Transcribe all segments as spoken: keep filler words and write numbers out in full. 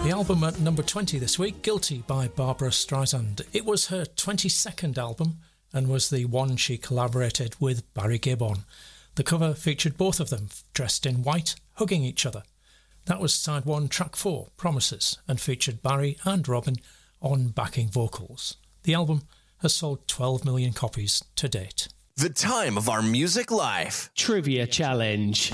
The album at number twenty this week, Guilty by Barbra Streisand. It was her twenty-second album and was the one she collaborated with Barry Gibb on. The cover featured both of them dressed in white, hugging each other. That was side one, track four, Promises, and featured Barry and Robin on backing vocals. The album has sold twelve million copies to date. The time of our music life. Trivia Challenge.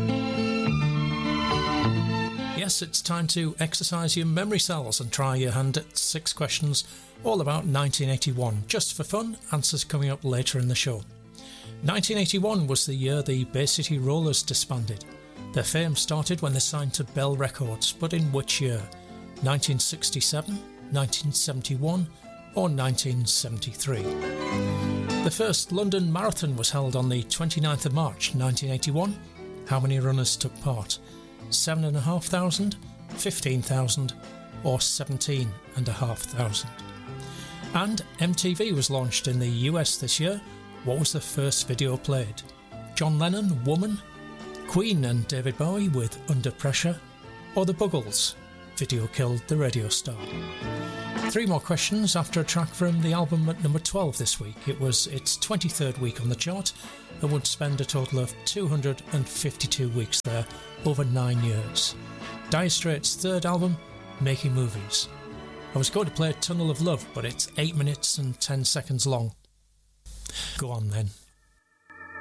Yes, it's time to exercise your memory cells and try your hand at six questions all about nineteen eighty-one. Just for fun, answers coming up later in the show. nineteen eighty-one was the year the Bay City Rollers disbanded. Their fame started when they signed to Bell Records, but in which year? nineteen sixty-seven, nineteen seventy-one or nineteen seventy-three? The first London Marathon was held on the twenty-ninth of March nineteen eighty-one. How many runners took part? seven thousand five hundred, fifteen thousand or seventeen thousand five hundred? And M T V was launched in the U S this year. What was the first video played? John Lennon, Woman, Queen and David Bowie with Under Pressure, or The Buggles, Video Killed the Radio Star? Three more questions after a track from the album at number twelve this week. It was its twenty-third week on the chart and would spend a total of two hundred fifty-two weeks there over nine years. Dire Straits' third album, Making Movies. I was going to play Tunnel of Love, but it's eight minutes and ten seconds long. Go on then.